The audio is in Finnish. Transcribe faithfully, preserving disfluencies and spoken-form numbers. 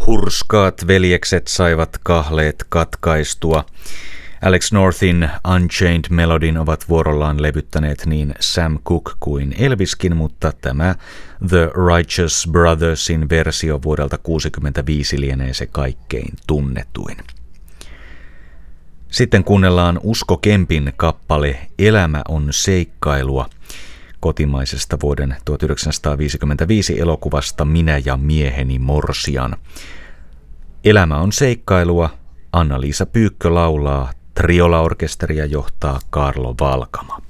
Hurskaat veljekset saivat kahleet katkaistua. Alex Northin Unchained Melodyn ovat vuorollaan levyttäneet niin Sam Cooke kuin Elviskin, mutta tämä The Righteous Brothersin versio vuodelta kuusikymmentäviisi lienee se kaikkein tunnetuin. Sitten kuunnellaan Usko Kempin kappale Elämä on seikkailua kotimaisesta vuoden tuhatyhdeksänsataaviisikymmentäviisi elokuvasta Minä ja mieheni Morsian. Elämä on seikkailua, Anna-Liisa Pyykkö laulaa, Triola-orkesteria johtaa Kaarlo Valkama.